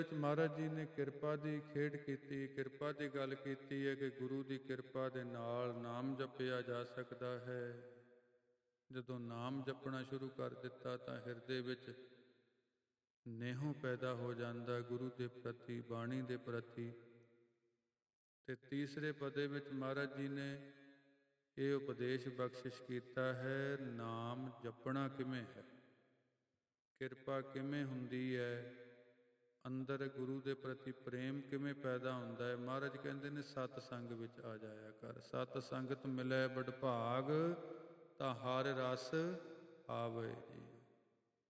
ਮਹਾਰਾਜ ਜੀ ਨੇ ਕਿਰਪਾ ਦੀ ਖੇਡ ਕੀਤੀ, ਕਿਰਪਾ ਦੀ ਗੱਲ ਕੀਤੀ ਹੈ ਕਿ ਗੁਰੂ ਦੀ ਕਿਰਪਾ ਦੇ ਨਾਲ ਨਾਮ ਜਪਿਆ ਜਾ ਸਕਦਾ ਹੈ। ਜਦੋਂ ਨਾਮ ਜਪਣਾ ਸ਼ੁਰੂ ਕਰ ਦਿੱਤਾ ਤਾਂ ਹਿਰਦੇ ਵਿੱਚ ਨੇਹੋਂ ਪੈਦਾ ਹੋ ਜਾਂਦਾ ਗੁਰੂ ਦੇ ਪ੍ਰਤੀ, ਬਾਣੀ ਦੇ ਪ੍ਰਤੀ। ਤੇ ਤੀਸਰੇ ਪਦੇ ਵਿੱਚ ਮਹਾਰਾਜ ਜੀ ਨੇ ਇਹ ਉਪਦੇਸ਼ ਬਖਸ਼ਿਸ਼ ਕੀਤਾ ਹੈ, ਨਾਮ ਜਪਣਾ ਕਿਵੇਂ ਹੈ, ਕਿਰਪਾ ਕਿਵੇਂ ਹੁੰਦੀ ਹੈ, ਅੰਦਰ ਗੁਰੂ ਦੇ ਪ੍ਰਤੀ ਪ੍ਰੇਮ ਕਿਵੇਂ ਪੈਦਾ ਹੁੰਦਾ ਹੈ। ਮਹਾਰਾਜ ਕਹਿੰਦੇ ਨੇ ਸਤ ਸੰਗ ਵਿੱਚ ਆ ਜਾਇਆ ਕਰ, ਸਤ ਸੰਗਤ ਮਿਲੈ ਵਡਭਾਗ, ਤਾਂ ਹਰ ਰਸ ਆਵੇ।